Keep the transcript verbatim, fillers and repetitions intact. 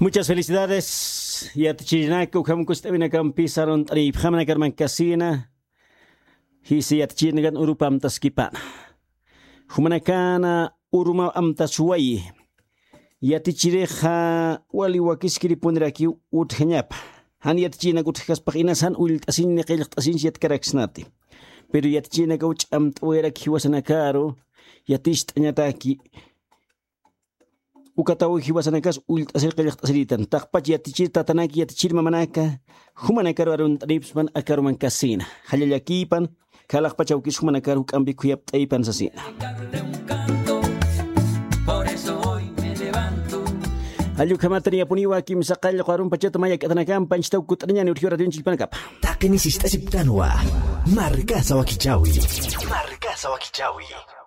Muchas felicidades. Yatchinaku hamkustabinakan pisaron trip hamanakarman kasina. Hisi yatchinagan urupam taskipan. Humanakana uruma am taswai. Yatichireja wali wakiskiri punraki utjanyap. Han yatchina gutjas paginasan ult asin neqilq asin yat karaksnati. Pero yatchina gauch am tweraki wasanakaro yatist anyataki. Ukatawi hiwasanakas ult asir qilq asiritan. Taqpach yatichir tatanaki yatichir mamanaka. Humanakaro arun tripsman akaruman kasina. Hallayakipan kalaqpachawkis humanakaro kambi kuyap taypan sasina. Ayu kamatani apuniwa kim sakal qarun pachat maya katanakan panchtaw kutranya ni urhiora din chilpanakap. Takini sistasiptanwa. Marca Sawakichawi. Marca Sawakichawi.